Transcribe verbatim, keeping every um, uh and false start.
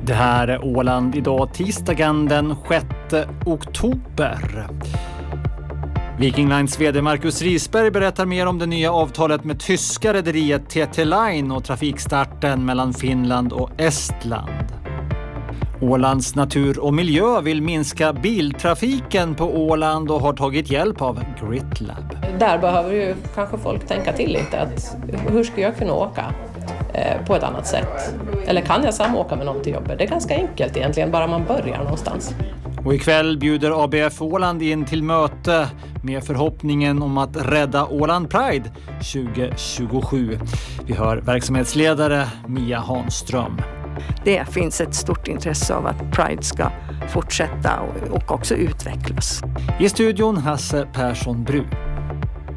Det här är Åland idag, tisdagen den sjätte oktober. Viking Lines vd Marcus Risberg berättar mer om det nya avtalet med tyska rederiet T T Line och trafikstarten mellan Finland och Estland. Ålands natur och miljö vill minska biltrafiken på Åland och har tagit hjälp av GritLab. Där behöver ju kanske folk tänka till lite. Att hur ska jag kunna åka eh, på ett annat sätt? Eller kan jag samåka med någon till jobbet? Det är ganska enkelt egentligen, bara man börjar någonstans. Och ikväll bjuder A B F Åland in till möte med förhoppningen om att rädda Åland Pride tjugo tjugosju. Vi hör verksamhetsledare Mia Hanström. Det finns ett stort intresse av att Pride ska fortsätta och också utvecklas. I studion Hasse Persson Bru.